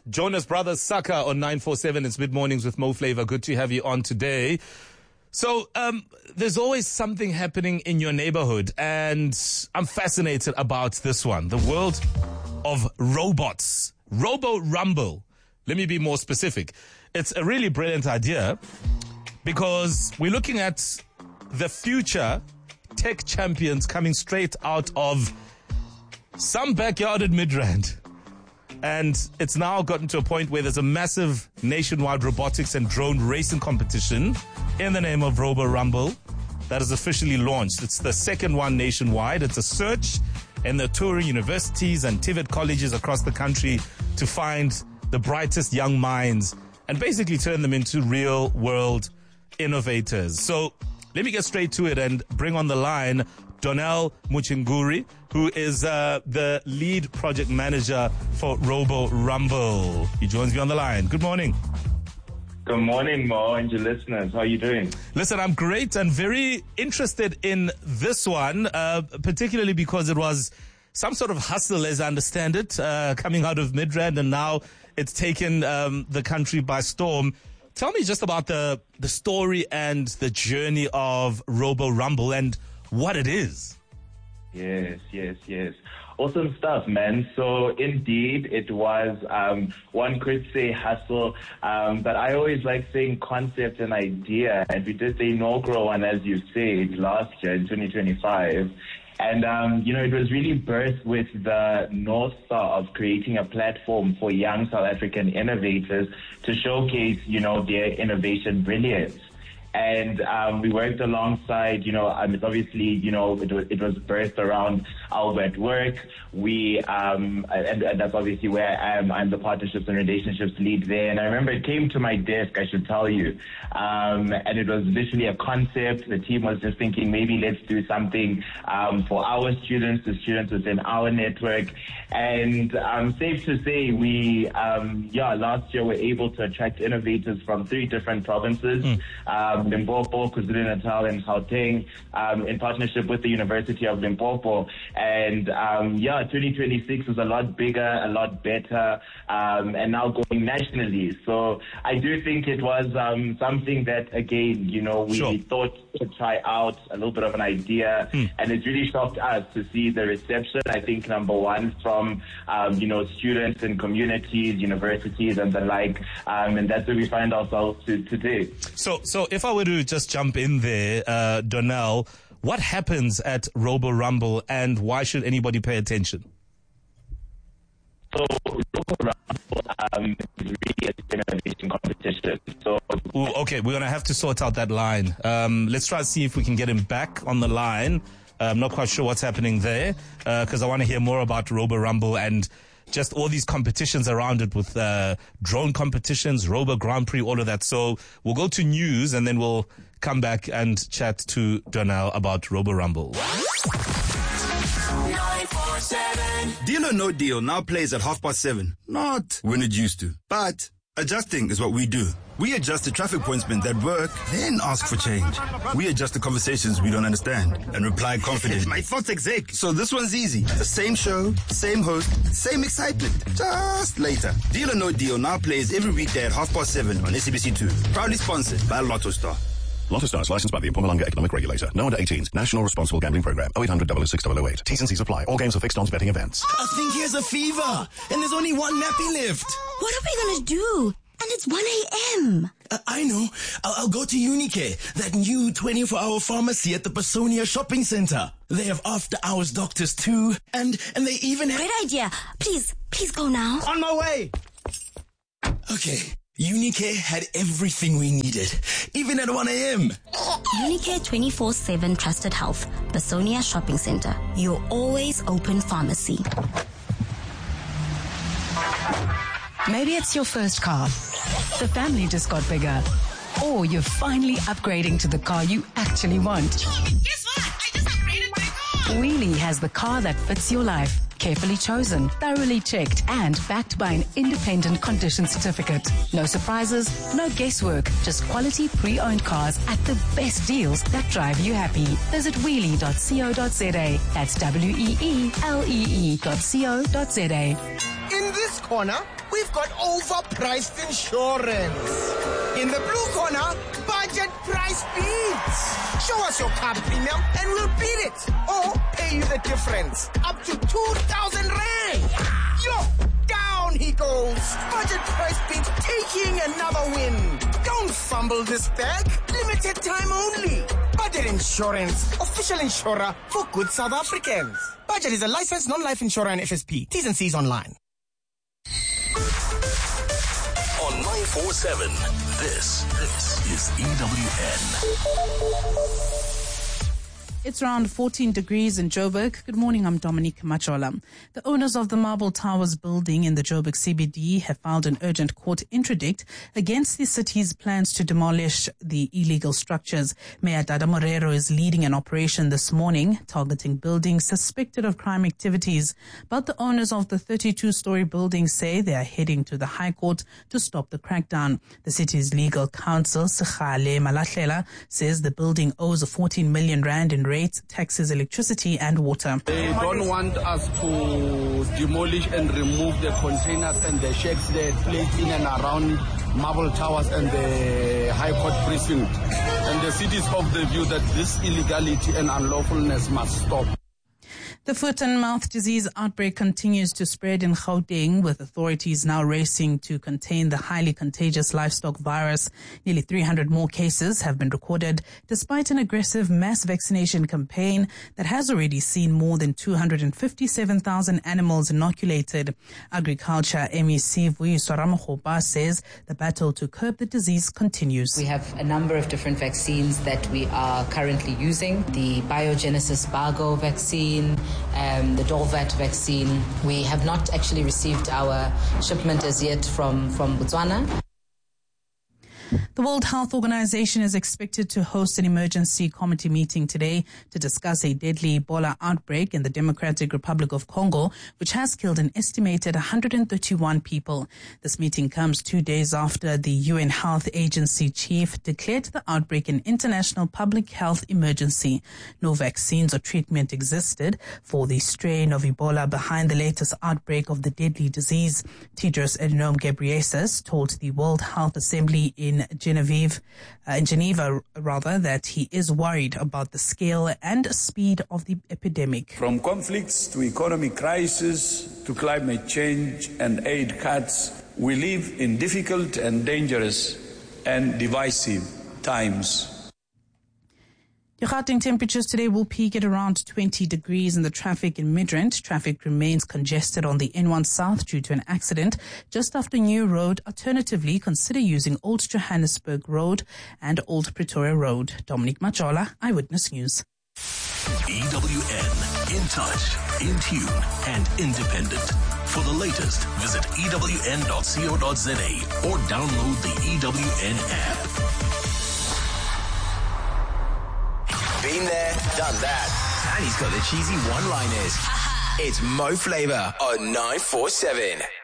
Jonas Brothers Sucker on 947. It's Mid Mornings with Mo Flavor. Good to have you on today. So, there's always something happening in your neighborhood, and I'm fascinated about this one. The world of robots. Robo Rumble. Let me be more specific. It's a really brilliant idea because we're looking at the future tech champions coming straight out of some backyard at Midrand. And it's now gotten to a point where there's a massive nationwide robotics and drone racing competition in the name of Robo Rumble that is officially launched. It's the second one nationwide. It's a search in the touring universities and TVET colleges across the country to find the brightest young minds and basically turn them into real world innovators. So let me get straight to it and bring on the line Donnell Muchinguri, who is the lead project manager for Robo Rumble. He joins me on the line. Good morning. Good morning, Mo, and your listeners. How are you doing? Listen, I'm great and very interested in this one, particularly because it was some sort of hustle, as I understand it, coming out of Midrand, and now it's taken the country by storm. Tell me just about the story and the journey of Robo Rumble and what it is. Yes. Awesome stuff, man. So indeed, it was, one could say hustle, but I always like saying concept and idea. And we did the inaugural one, as you said, last year in 2025. And, it was really birthed with the North Star of creating a platform for young South African innovators to showcase, their innovation brilliance. And we worked alongside, it's obviously, it was birthed around Albert Work. We, and that's obviously where I am. I'm the partnerships and relationships lead there. And I remember it came to my desk, I should tell you. And it was literally a concept. The team was just thinking, maybe let's do something for our students, the students within our network. And safe to say, we, last year were able to attract innovators from 3 different provinces. Limpopo, KwaZulu-Natal, and Gauteng, in partnership with the University of Limpopo. And 2026 is a lot bigger, a lot better, and now going nationally. So I do think it was something that, again, we thought to try out, a little bit of an idea, and it really shocked us to see the reception. I think number one from students and communities, universities, and the like, and that's where we find ourselves today. So if I were to just jump in there, Donnell, what happens at Robo Rumble and why should anybody pay attention? So Robo Rumble is really an innovation competition. So okay, we're going to have to sort out that line. Let's try to see if we can get him back on the line. I'm not quite sure what's happening there because I want to hear more about Robo Rumble and just all these competitions around it with drone competitions, Robo Grand Prix, all of that. So we'll go to news and then we'll come back and chat to Donnell about Robo Rumble. 947. Deal or No Deal now plays at 7:30. Not when it used to, but adjusting is what we do. We adjust the traffic points meant that work, then ask for change. We adjust the conversations we don't understand and reply confident. My thoughts exec. So this one's easy. The same show, same host, same excitement. Just later. Deal or No Deal now plays every weekday at 7:30 on SABC2. Proudly sponsored by Lotto Star. Lotto Star is licensed by the Mpumalanga Economic Regulator. No under 18s. National Responsible Gambling Program. 0800 006 008. T's and C's apply. All games are fixed odds betting events. I think he has a fever, and there's only one nappy left. What are we going to do? And it's 1 a.m. I know. I'll go to Unicare, that new 24-hour pharmacy at the Pasonia Shopping Center. They have after-hours doctors too, and they even have... Great idea. Please go now. On my way. Okay. Unicare had everything we needed, even at 1 a.m. Unicare 24/7 Trusted Health, Pasonia Shopping Center. Your always open pharmacy. Maybe it's your first car. The family just got bigger. Or you're finally upgrading to the car you actually want. Guess what? I just upgraded my car. Wheelie has the car that fits your life. Carefully chosen, thoroughly checked, and backed by an independent condition certificate. No surprises, no guesswork, just quality pre-owned cars at the best deals that drive you happy. Visit wheelie.co.za. That's WEELEE.co.za. In this corner, we've got overpriced insurance. In the blue corner, budget price beats. Show us your car premium and we'll beat it. Or pay you the difference. Up to 2,000 Rand. Yo, down he goes. Budget price beats taking another win. Don't fumble this bag. Limited time only. Budget Insurance, official insurer for good South Africans. Budget is a licensed non-life insurer and FSP. T's and C's online. On 947, this is EWN. It's around 14 degrees in Joburg. Good morning, I'm Dominique Machola. The owners of the Marble Towers building in the Joburg CBD have filed an urgent court interdict against the city's plans to demolish the illegal structures. Mayor Dada Morero is leading an operation this morning targeting buildings suspected of crime activities. But the owners of the 32-story building say they are heading to the High Court to stop the crackdown. The city's legal counsel, Sikhale Malahlela, says the building owes 14 million Rand in rates, taxes, electricity and water. They don't want us to demolish and remove the containers and the shacks they placed in and around Marble Towers and the High Court precinct. And the city is of the view that this illegality and unlawfulness must stop. The foot and mouth disease outbreak continues to spread in Gauteng, with authorities now racing to contain the highly contagious livestock virus. Nearly 300 more cases have been recorded, despite an aggressive mass vaccination campaign that has already seen more than 257,000 animals inoculated. Agriculture MEC Vuyiswa Ramokgopa says the battle to curb the disease continues. We have a number of different vaccines that we are currently using. The Biogenesis Bargo vaccine, the Dolvat vaccine. We have not actually received our shipment as yet from Botswana. The World Health Organization is expected to host an emergency committee meeting today to discuss a deadly Ebola outbreak in the Democratic Republic of Congo, which has killed an estimated 131 people. This meeting comes 2 days after the UN Health Agency chief declared the outbreak an international public health emergency. No vaccines or treatment existed for the strain of Ebola behind the latest outbreak of the deadly disease. Tedros Adhanom Ghebreyesus told the World Health Assembly in Geneva, that he is worried about the scale and speed of the epidemic. From conflicts to economic crisis to climate change and aid cuts, we live in difficult and dangerous and divisive times. The Gauteng temperatures today will peak at around 20 degrees in the traffic in Midrand. Traffic remains congested on the N1 South due to an accident just after New Road. Alternatively, consider using Old Johannesburg Road and Old Pretoria Road. Dominique Machola, Eyewitness News. EWN, in touch, in tune, and independent. For the latest, visit ewn.co.za or download the EWN app. Been there, done that. And he's got the cheesy one-liners. It's Mo Flava on 947.